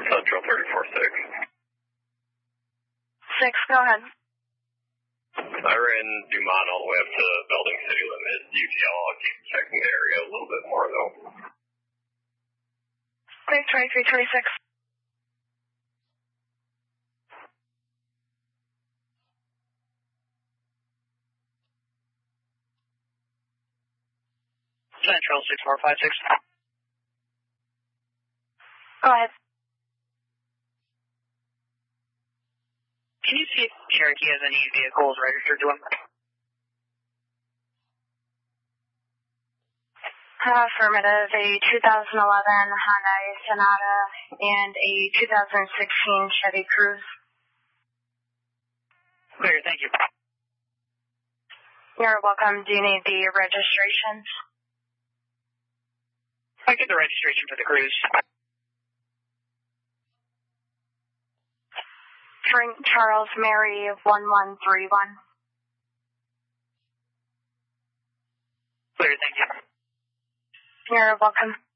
Central 34-6. 6, go ahead. I ran Dumont all the way up to Belding City Limit. UTL, I'll keep checking the area a little bit more, though. Okay, 2326. Central 6456. Go ahead. Can you see if Cherokee has any vehicles registered to him? Affirmative, a 2011 Hyundai Sonata and a 2016 Chevy Cruze. Clear, thank you. You're welcome. Do you need the registrations? I get the registration for the Cruze. Frank Charles Mary 1131. Clear, thank you. You're welcome.